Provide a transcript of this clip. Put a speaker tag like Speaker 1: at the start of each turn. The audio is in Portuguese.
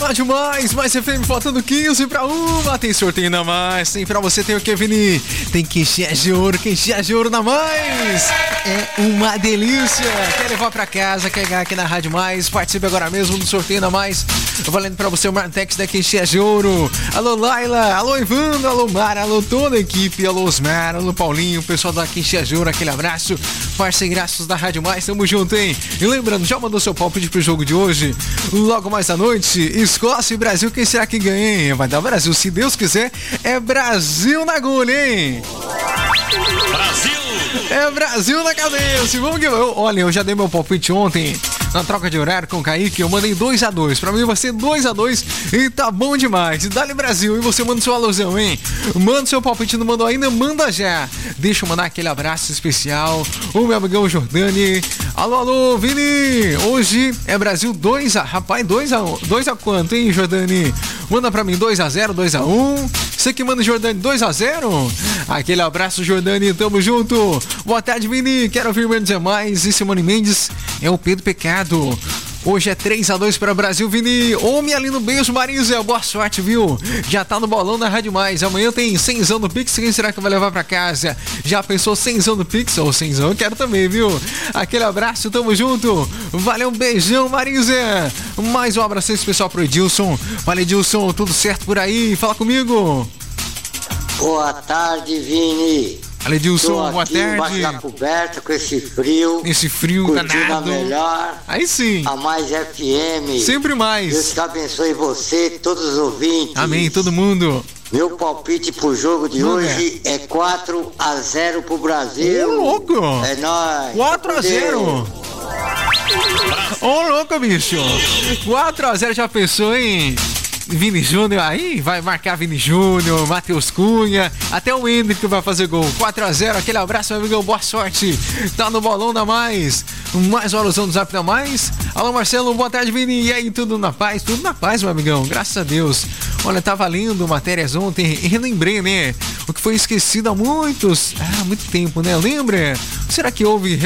Speaker 1: Rádio Mais FM, faltando 15 para 1. Tem sorteio ainda mais. Tem pra você, tem o que, Vini? Tem quentinha de ouro na Mais. É uma delícia. Quer levar pra casa, quer ganhar aqui na Rádio Mais? Participe agora mesmo do sorteio ainda mais. Valendo pra você o Martex da quentinha de ouro. Alô, Laila. Alô, Ivandro. Alô, Mara. Alô, toda a equipe. Alô, Osmar. Alô, Paulinho. Pessoal da quentinha de ouro, aquele abraço. Parceiraços da Rádio Mais. Tamo junto, hein? E lembrando, já mandou seu palpite pro jogo de hoje? Logo mais à noite, Escócia e Brasil, quem será que ganha, hein? Vai dar Brasil, se Deus quiser. É Brasil na agulha, hein?
Speaker 2: Brasil!
Speaker 1: É Brasil na cabeça. Vamos que olha, eu já dei meu palpite ontem na troca de horário com o Kaique. Eu mandei 2-2. Pra mim vai ser 2-2 e tá bom demais. Dá-lhe Brasil. E você manda seu alusão, hein? Manda seu palpite, não mandou ainda? Manda já. Deixa eu mandar aquele abraço especial. O meu amigão Jordani. Alô, Vini. Hoje é Brasil 2-1. Rapaz, 2-1. 2 a quanto, hein, Jordani? Manda pra mim 2-0, 2-1. Você que manda, Jordani, 2-0. Aquele abraço, Jordani. Tamo junto. Boa tarde, Vini. Quero ouvir menos é mais. E Simone Mendes é o Pedro Pecado. Hoje é 3-2 para o Brasil, Vini. Ô, minha linda, beijo, Marisa. Boa sorte, viu? Já tá no bolão da Rádio Mais. Amanhã tem 100zão do Pix. Quem será que vai levar pra casa? Já pensou 100zão do Pix? Ou 100zão eu quero também, viu? Aquele abraço, tamo junto. Valeu, um beijão, Marisa. Mais um abraço especial pro Edilson. Valeu, Edilson. Tudo certo por aí? Fala comigo.
Speaker 3: Boa tarde, Vini.
Speaker 1: Valeu, Edilson. Boa tarde.
Speaker 3: Embaixo da coberta com esse frio.
Speaker 1: Esse frio danado.
Speaker 3: A melhor.
Speaker 1: Aí sim.
Speaker 3: A Mais FM.
Speaker 1: Sempre mais.
Speaker 3: Deus que abençoe você, todos os ouvintes.
Speaker 1: Amém, todo mundo.
Speaker 3: Meu palpite pro jogo de hoje é 4-0 pro Brasil.
Speaker 1: Ô, louco.
Speaker 3: É nóis.
Speaker 1: 4-0. Ô, louco, bicho. 4-0, já pensou, hein? Vini Júnior aí, vai marcar Vini Júnior, Matheus Cunha, até o Hendrick vai fazer gol. 4-0, aquele abraço, meu amigão, boa sorte. Tá no bolão da Mais. Mais uma alusão do Zap da Mais. Alô, Marcelo, boa tarde, Vini. E aí, tudo na paz? Tudo na paz, meu amigão, graças a Deus. Olha, tava lendo matérias ontem e relembrei, né? O que foi esquecido há muito tempo, né? Lembra? Será que houve